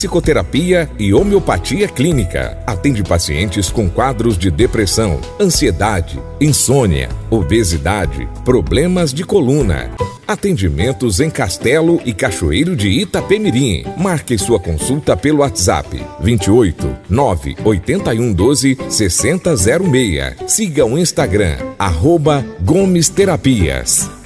Psicoterapia e homeopatia clínica. Atende pacientes com quadros de depressão, ansiedade, insônia, obesidade, problemas de coluna. Atendimentos em Castelo e Cachoeiro de Itapemirim. Marque sua consulta pelo WhatsApp 28 981 12 6006. Siga o Instagram @Gomes Terapias.